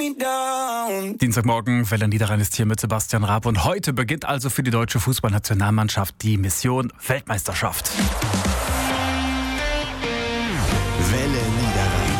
Dienstagmorgen, Welle Niederrhein ist hier mit Sebastian Raab und heute beginnt also für die deutsche Fußballnationalmannschaft die Mission Weltmeisterschaft. Welle Niederrhein.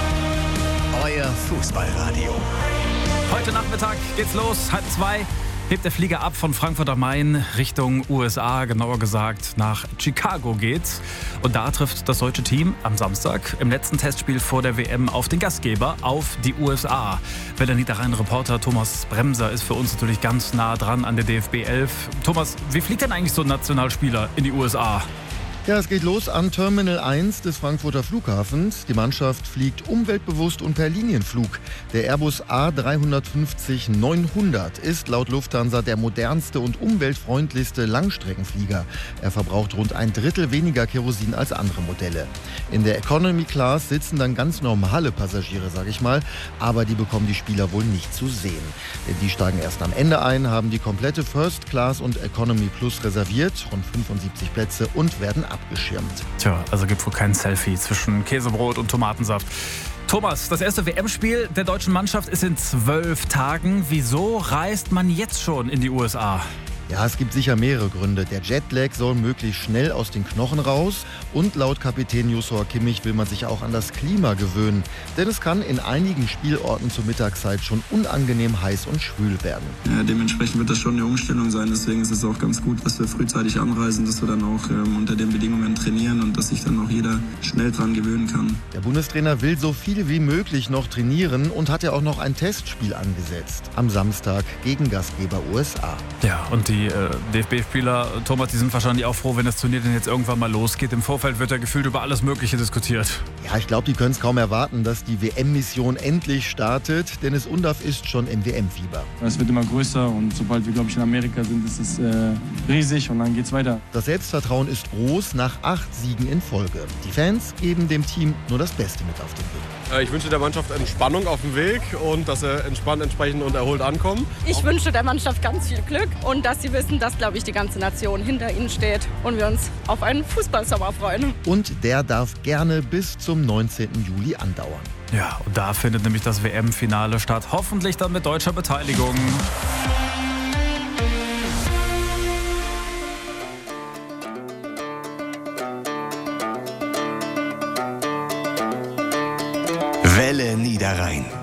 Euer Fußballradio. Heute Nachmittag geht's los, 1:30. Hebt der Flieger ab von Frankfurt am Main Richtung USA, genauer gesagt nach Chicago geht's. Und da trifft das deutsche Team am Samstag im letzten Testspiel vor der WM auf den Gastgeber, auf die USA. Welle Niederrhein-Reporter Thomas Bremser ist für uns natürlich ganz nah dran an der DFB 11. Thomas, wie fliegt denn eigentlich so ein Nationalspieler in die USA? Ja, es geht los an Terminal 1 des Frankfurter Flughafens. Die Mannschaft fliegt umweltbewusst und per Linienflug. Der Airbus A350-900 ist laut Lufthansa der modernste und umweltfreundlichste Langstreckenflieger. Er verbraucht rund ein Drittel weniger Kerosin als andere Modelle. In der Economy Class sitzen dann ganz normale Passagiere, sage ich mal. Aber die bekommen die Spieler wohl nicht zu sehen. Denn die steigen erst am Ende ein, haben die komplette First Class und Economy Plus reserviert, rund 75 Plätze, und werden abgeschirmt. Tja, also gibt wohl kein Selfie zwischen Käsebrot und Tomatensaft. Thomas, das erste WM-Spiel der deutschen Mannschaft ist in 12 Tagen. Wieso reist man jetzt schon in die USA? Ja, es gibt sicher mehrere Gründe. Der Jetlag soll möglichst schnell aus den Knochen raus. Und laut Kapitän Joshua Kimmich will man sich auch an das Klima gewöhnen. Denn es kann in einigen Spielorten zur Mittagszeit schon unangenehm heiß und schwül werden. Ja, dementsprechend wird das schon eine Umstellung sein. Deswegen ist es auch ganz gut, dass wir frühzeitig anreisen, dass wir dann auch unter den Bedingungen trainieren und dass sich dann auch jeder schnell dran gewöhnen kann. Der Bundestrainer will so viel wie möglich noch trainieren und hat ja auch noch ein Testspiel angesetzt. Am Samstag gegen Gastgeber USA. Ja, und die DFB-Spieler, Thomas, die sind wahrscheinlich auch froh, wenn das Turnier denn jetzt irgendwann mal losgeht. Im Vorfeld wird ja gefühlt über alles Mögliche diskutiert. Ja, ich glaube, die können es kaum erwarten, dass die WM-Mission endlich startet. Dennis Undaff ist schon im WM-Fieber. Es wird immer größer und sobald wir, glaube ich, in Amerika sind, ist es riesig und dann geht's weiter. Das Selbstvertrauen ist groß nach 8 Siegen in Folge. Die Fans geben dem Team nur das Beste mit auf den Weg. Ich wünsche der Mannschaft Entspannung auf dem Weg und dass sie entspannt, entsprechend und erholt ankommen. Ich wünsche der Mannschaft ganz viel Glück und dass sie wissen, dass, glaube ich, die ganze Nation hinter ihnen steht und wir uns auf einen Fußballsommer freuen. Und der darf gerne bis zum 19. Juli andauern. Ja, und da findet nämlich das WM-Finale statt. Hoffentlich dann mit deutscher Beteiligung. Welle Niederrhein.